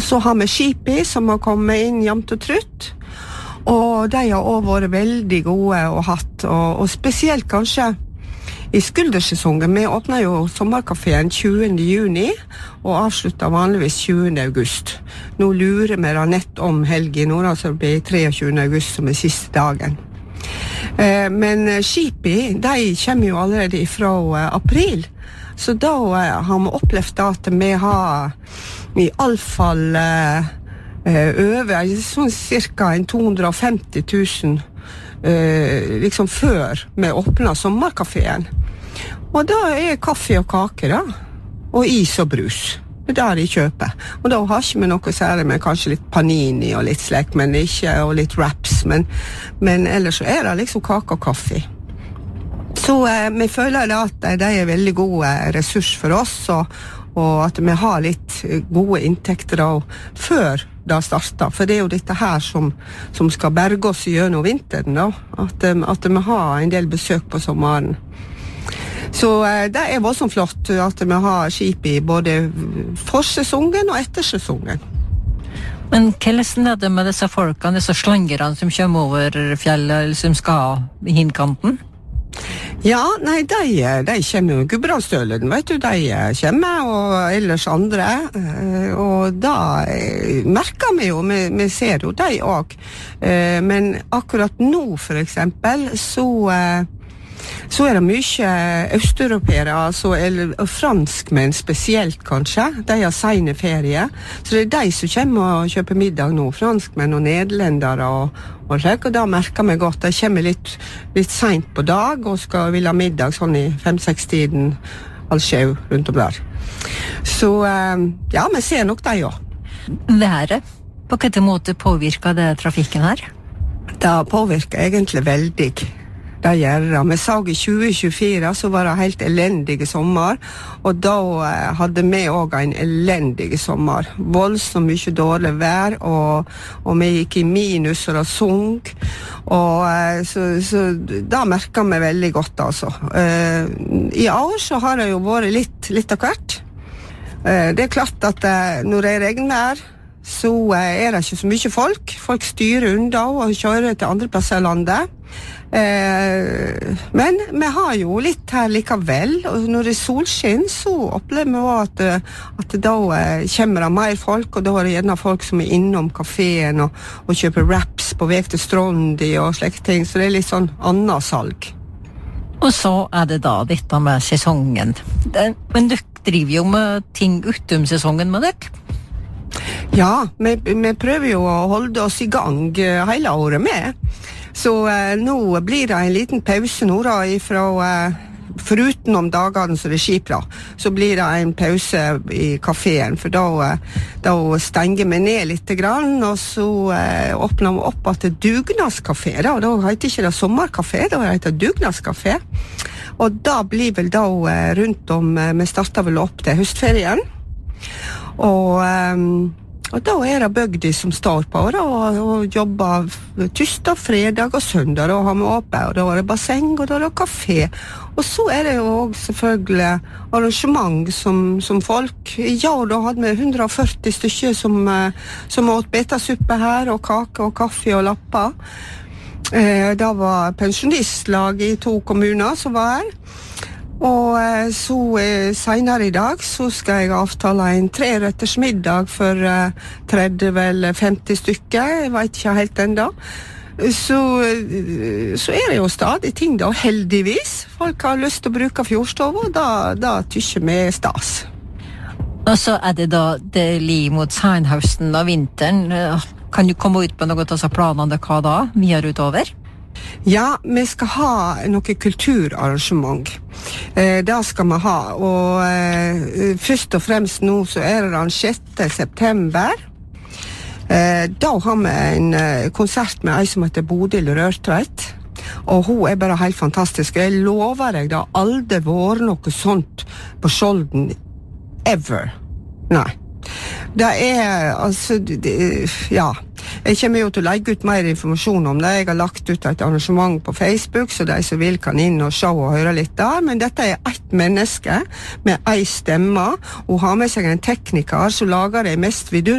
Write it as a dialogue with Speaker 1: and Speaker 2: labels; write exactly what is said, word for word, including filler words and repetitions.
Speaker 1: Så har vi Skipi som har kommet inn jevnt og trutt, og de har også vært veldig gode å hatt, og, og spesielt kanskje i skuldersesongen. Vi åpner jo sommerkaféen tjuende juni og avslutter vanligvis tjuende august. Nå lurer vi da nett om helgen, nå da, så det blir treogtjuende august som er siste dagen. Eh, men Skipi, de kommer jo allerede fra eh, april, så da eh, har vi opplevd at vi har i alle fall eh, over sånn cirka to hundre og femti tusen eh, liksom før vi åpner sommerkaféen. Og da er kaffe og kake da, og is og brus. Det er der de kjøper. Og da har ikke vi noe særlig med kanskje litt panini og litt slek, men ikke, og litt wraps, men, men ellers så er det liksom kake og kaffe. Så eh, vi føler da at de er veldig gode ressurs for oss, og, og at vi har litt gode inntekter da, før det starter. For det er jo dette her som, som skal berge oss gjennom vinteren da, at, at vi har en del besøk på sommeren. Så eh, det er voldsomt flott at vi har Skipi både forsesongen og ettersesongen.
Speaker 2: Men hvordan er det med disse folkene, disse slangerne som kommer over fjellet, eller som skal i hindkanten?
Speaker 1: Ja, nei, de, de kommer jo Gudbrandsdølen, vet du, de kommer, og ellers andre, og da merker vi jo, vi, vi ser jo de også. Men akkurat nå, for eksempel, så... Så er det mye østeuropeere, altså, eller franskmenn spesielt kanskje. De har sene ferie. Så det er de som kommer og kjøper middag nå, franskmenn og nederlendere og, og slik. Og da merker vi godt, de kommer litt, litt sent på dag og skal vil ha middag sånn i fem-seks-tiden, all skjev rundt om der. Så ja, vi ser nok de også.
Speaker 2: Været, på hvilken måte påvirker det trafikken her?
Speaker 1: Det påvirker egentlig veldig. Det gjør det. Vi så i tjue tjuefire, så var det helt elendige sommer, og da hadde vi også en elendige sommer. Voldsomt mye dårlig vær, og, og vi gikk i minus, og det sunk, og så, så da merker vi veldig godt, altså. I år så har det jo vært litt, litt av hvert. Det er klart at når det regner, så er det ikke så mye folk. Folk styrer unna og kjører til andre plasser i landet. Eh, men vi har jo litt her likevel, og når det er solskinn så opplever vi at, at da kommer det mer folk, og da er det gjerne folk som er innom kaféen og, og kjøper wraps på vei til Strondi og slike ting, så det er litt sånn annet salg.
Speaker 2: Og så er det da dette med sesongen. Det, men dere driver jo med ting utom sesongen med dere?
Speaker 1: Ja, vi, vi prøver jo å holde oss i gang hele året med. Så eh, nå blir det en liten pause nå da, ifra, eh, foruten om dagene så det er skipla, så blir det en pause i kaféen, for da, eh, da stenger vi ned litt grann, og så eh, åpner vi opp at det er dugnadskafé, da, og da heter ikke det sommerkafé, da heter det dugnadskafé, og da blir vel da eh, rundt om, eh, vi starter vel opp til høstferien, og... Eh, Og da er det bygdi som står på, da, og, og jobber tirsdag, fredag og søndag, da har vi åpent, og da er det basseng, og da er det kafé. Og så er det jo også selvfølgelig arrangement som, som folk. Ja, da hadde vi hundre og førti stykker som, som åt betasuppe her, og kake og kaffe og lapper. Eh, da var pensjonistlag i to kommuner som var her. Og så senere i dag så skal jeg avtale en treretters middag for tretti eller femti stykker, jeg vet ikke helt enda. Så, så er det jo stadig ting da, heldigvis. Folk har lyst til å bruke fjordstov, og da, da tykker vi stas.
Speaker 2: Og så er det da det liv mot senhøsten og vinteren. Kan du komme ut på noe av planene hva da, mye utover?
Speaker 1: Ja, vi skal ha noe kulturarrangement. Eh, det skal vi ha, og eh, først og fremst nå så er det den sjette september. Eh, da har vi en eh, konsert med ei som heter Bodil Rørtveit, og hun er bare helt fantastisk. Jeg lover deg, det har aldri vært noe sånt på Skjolden, ever. Nei. Det er, altså, det, ja, jeg kommer jo til å legge ut mer informasjon om det. Jeg har lagt ut et arrangement på Facebook, så de som vil kan inn og se og høre litt der. Men dette er ett menneske med ei stemme, og har med seg en tekniker som lager det mest vidunderlig.